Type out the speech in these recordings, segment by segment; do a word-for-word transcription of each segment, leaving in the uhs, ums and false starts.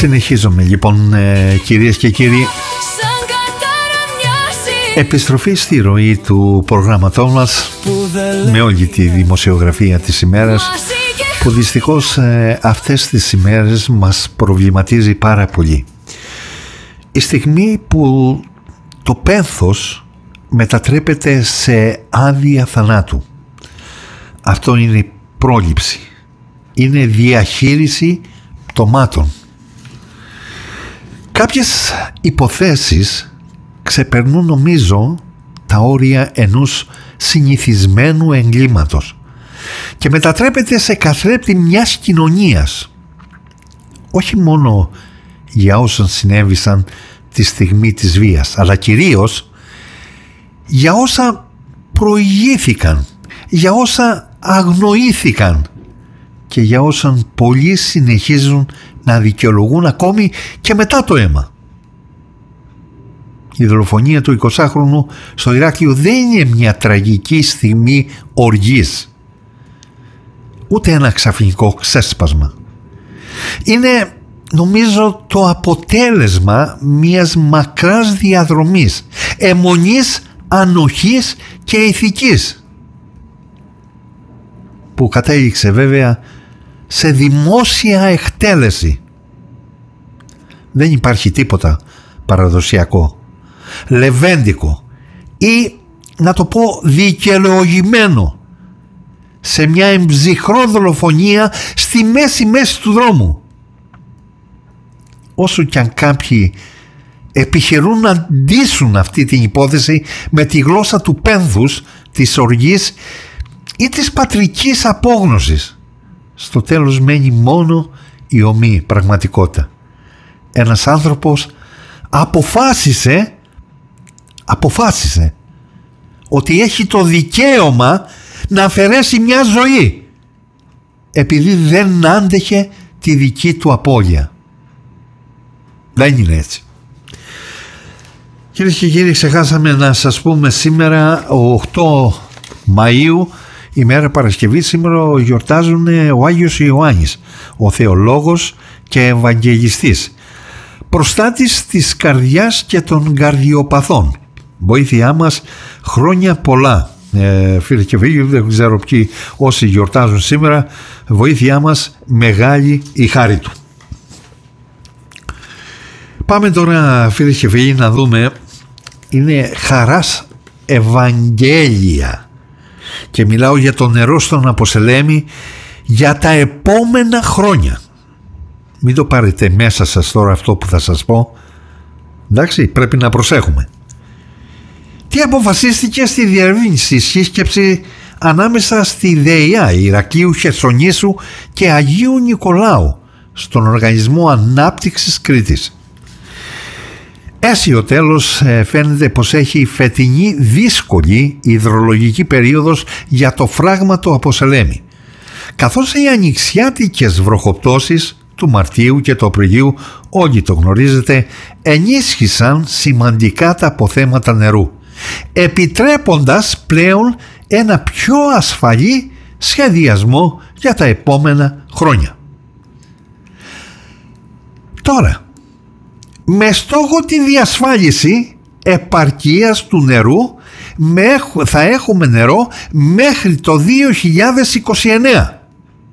Συνεχίζομαι λοιπόν, ε, κυρίες και κύριοι, επιστροφή στη ροή του προγράμματός μας με όλη τη δημοσιογραφία της ημέρας, που δυστυχώς ε, αυτές τις ημέρες μας προβληματίζει πάρα πολύ. Η στιγμή που το πένθος μετατρέπεται σε άδεια θανάτου. Αυτό είναι πρόληψη, είναι διαχείριση πτωμάτων. Κάποιες υποθέσεις ξεπερνούν, νομίζω, τα όρια ενός συνηθισμένου εγκλήματος και μετατρέπεται σε καθρέπτη μιας κοινωνίας, όχι μόνο για όσων συνέβησαν τη στιγμή της βίας, αλλά κυρίως για όσα προηγήθηκαν, για όσα αγνοήθηκαν και για όσαν πολλοί συνεχίζουν να δικαιολογούν ακόμη και μετά το αίμα. Η δολοφονία του εικοσάχρονου στο Ηράκλειο δεν είναι μια τραγική στιγμή οργής, ούτε ένα ξαφνικό ξέσπασμα. Είναι, νομίζω, το αποτέλεσμα μιας μακράς διαδρομής αιμονής, ανοχής και ηθικής, που κατέληξε βέβαια σε δημόσια εκτέλεση. Δεν υπάρχει τίποτα παραδοσιακό, λεβέντικο ή, να το πω, δικαιολογημένο σε μια εμψυχρό δολοφονία στη μέση μέση του δρόμου. Όσο κι αν κάποιοι επιχειρούν να ντύσουν αυτή την υπόθεση με τη γλώσσα του πένθους, της οργής ή της πατρικής απόγνωσης, στο τέλος μένει μόνο η ομή πραγματικότητα. Ένας άνθρωπος αποφάσισε αποφάσισε ότι έχει το δικαίωμα να αφαιρέσει μια ζωή επειδή δεν άντεχε τη δική του απώλεια. Δεν είναι έτσι. Κυρίες και κύριοι, ξεχάσαμε να σας πούμε σήμερα, οκτώ Μαΐου, ημέρα Παρασκευή, σήμερα γιορτάζουν ο Άγιος Ιωάννης, ο θεολόγος και ευαγγελιστής, προστάτης της καρδιάς και των καρδιοπαθών. Βοήθειά μας χρόνια πολλά, ε, φίλοι και φίλοι, δεν ξέρω ποιοι όσοι γιορτάζουν σήμερα, βοήθειά μας μεγάλη η χάρη του. Πάμε τώρα, φίλοι και φίλοι, να δούμε, είναι χαράς Ευαγγέλια και μιλάω για το νερό στον Αποσελέμη για τα επόμενα χρόνια. Μην το πάρετε μέσα σας τώρα αυτό που θα σας πω, εντάξει, πρέπει να προσέχουμε. Τι αποφασίστηκε στη διευρύνση σύσκεψη ανάμεσα στη ΔΕΙΑ Ηρακλείου, Χερσονήσου και Αγίου Νικολάου στον Οργανισμό Ανάπτυξης Κρήτης. Έσιο τέλος, φαίνεται πως έχει η φετινή δύσκολη υδρολογική περίοδος για το φράγμα του Αποσελέμη, καθώς οι ανοιξιάτικες βροχοπτώσεις του Μαρτίου και του Απριλίου, όλοι το γνωρίζετε, ενίσχυσαν σημαντικά τα αποθέματα νερού, επιτρέποντας πλέον ένα πιο ασφαλή σχεδιασμό για τα επόμενα χρόνια. Τώρα, με στόχο τη διασφάλιση επαρκείας του νερού, θα έχουμε νερό μέχρι το δύο χιλιάδες είκοσι εννέα.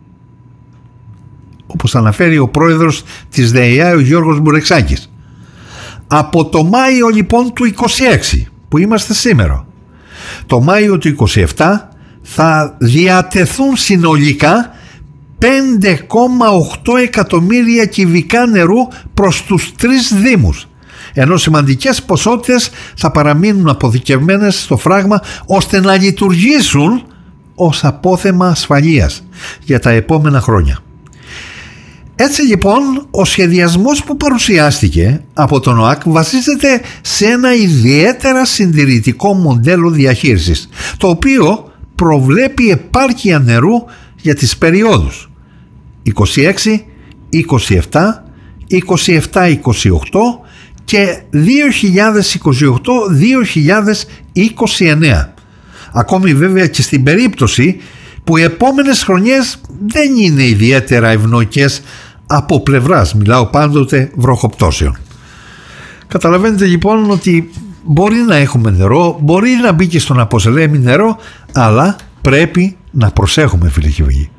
Όπως αναφέρει ο πρόεδρος της ΔΕΙΑ, ο Γιώργος Μπουρεξάκης. Από το Μάιο λοιπόν του είκοσι έξι, που είμαστε σήμερα, το Μάιο του είκοσι επτά θα διατεθούν συνολικά πέντε κόμμα οκτώ εκατομμύρια κυβικά νερού προς τους τρεις δήμους, ενώ σημαντικές ποσότητες θα παραμείνουν αποθηκευμένες στο φράγμα ώστε να λειτουργήσουν ως απόθεμα ασφαλείας για τα επόμενα χρόνια. Έτσι λοιπόν, ο σχεδιασμός που παρουσιάστηκε από τον ΟΑΚ βασίζεται σε ένα ιδιαίτερα συντηρητικό μοντέλο διαχείρισης, το οποίο προβλέπει επάρκεια νερού για τις περιόδους είκοσι έξι, είκοσι επτά, είκοσι επτά είκοσι οκτώ και δύο χιλιάδες είκοσι οκτώ δύο χιλιάδες είκοσι εννέα. Ακόμη βέβαια και στην περίπτωση που οι επόμενες χρονιές δεν είναι ιδιαίτερα ευνοϊκές από πλευράς, μιλάω πάντοτε, βροχοπτώσεων. Καταλαβαίνετε λοιπόν ότι μπορεί να έχουμε νερό, μπορεί να μπει και στον Αποσελέμη νερό, αλλά πρέπει να προσέχουμε, φίλοι και φίλοι.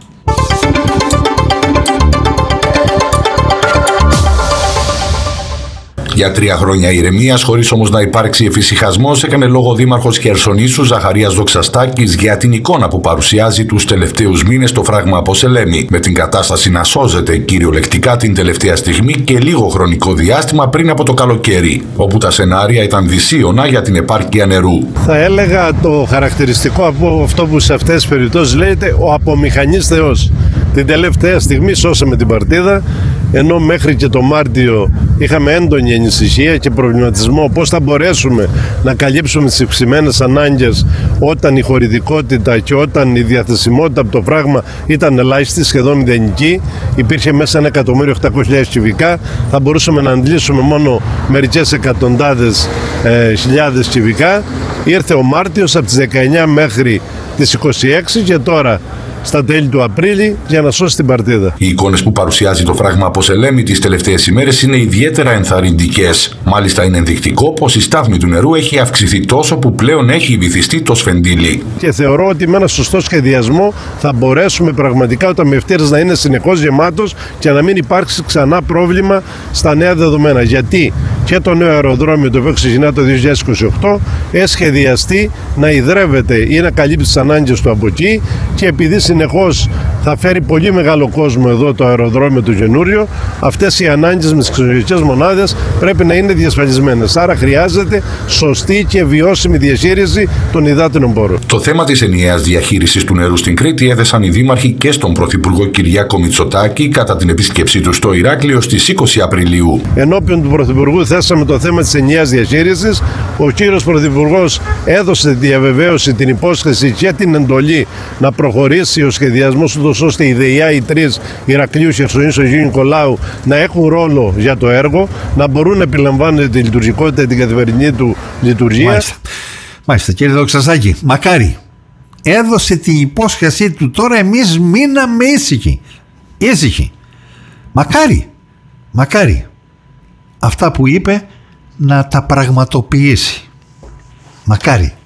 Για τρία χρόνια ηρεμίας, χωρίς όμως να υπάρξει εφησυχασμός, έκανε λόγο ο Δήμαρχος Χερσονήσου Ζαχαρίας Δοξαστάκης για την εικόνα που παρουσιάζει τους τελευταίους μήνες το φράγμα Αποσελέμη, με την κατάσταση να σώζεται κυριολεκτικά την τελευταία στιγμή και λίγο χρονικό διάστημα πριν από το καλοκαίρι, όπου τα σενάρια ήταν δυσίωνα για την επάρκεια νερού. Θα έλεγα το χαρακτηριστικό από αυτό που σε αυτές τις περιπτώσεις λέγεται ο απομηχανής Θεός. Την τελευταία στιγμή σώσαμε την παρτίδα, ενώ μέχρι και το Μάρτιο είχαμε έντονη ανησυχία και προβληματισμό πώς θα μπορέσουμε να καλύψουμε τις ευξημένες ανάγκες όταν η χωρητικότητα και όταν η διαθεσιμότητα από το φράγμα ήταν ελάχιστη, σχεδόν μηδενική. Υπήρχε μέσα ένα εκατομμύριο οκτακόσιες χιλιάδες κυβικά, θα μπορούσαμε να αντλήσουμε μόνο μερικές εκατοντάδες ε, χιλιάδες κυβικά. Ήρθε ο Μάρτιος από τις δεκαεννιά μέχρι τις είκοσι έξι και τώρα στα τέλη του Απρίλη για να σώσει την παρτίδα. Οι εικόνες που παρουσιάζει το φράγμα Αποσελέμη τις τελευταίες ημέρες είναι ιδιαίτερα ενθαρρυντικές. Μάλιστα είναι ενδεικτικό πως η στάθμη του νερού έχει αυξηθεί τόσο που πλέον έχει βυθιστεί το σφεντίλι. Και θεωρώ ότι με ένα σωστό σχεδιασμό θα μπορέσουμε πραγματικά ο ταμιευτήρας να είναι συνεχώς γεμάτος και να μην υπάρξει ξανά πρόβλημα στα νέα δεδομένα. Γιατί και το νέο αεροδρόμιο, το οποίο ξεκινά το δύο χιλιάδες είκοσι οκτώ, έχει σχεδιαστεί να ιδρεύεται ή να καλύψει τις ανάγκες του από εκεί, και επειδή συνεχώς θα φέρει πολύ μεγάλο κόσμο εδώ το αεροδρόμιο του καινούριο, αυτές οι ανάγκες με τις ξενοδοχειακές μονάδες πρέπει να είναι διασφαλισμένες. Άρα χρειάζεται σωστή και βιώσιμη διαχείριση των υδάτινων πόρων. Το θέμα της ενιαίας διαχείρισης του νερού στην Κρήτη έθεσαν οι δήμαρχοι και στον Πρωθυπουργό Κυριάκο Μητσοτάκη κατά την επίσκεψή του στο Ηράκλειο στις είκοσι Απριλίου. Ενώπιον του Πρωθυπουργού θέσαμε το θέμα της ενιαίας διαχείρισης. Ο κύριος Πρωθυπουργός έδωσε τη διαβεβαίωση, την υπόσχεση και την εντολή να προχωρήσει ο σχεδιασμός ούτως ώστε η ΔΕΙΑ, οι τρεις, Ηρακλείου, Χερσονήσου, Αγίου Νικολάου, να έχουν ρόλο για το έργο, να μπορούν να επιλαμβάνονται τη λειτουργικότητα, την καθημερινή του λειτουργία. Μάλιστα, Μάλιστα κύριε Δοξαστάκη, μακάρι. Έδωσε την υπόσχεσή του, τώρα εμείς μείναμε ήσυχοι. Ήσυχοι. Μακάρι. Μακάρι. Αυτά που είπε να τα πραγματοποιήσει. Μακάρι.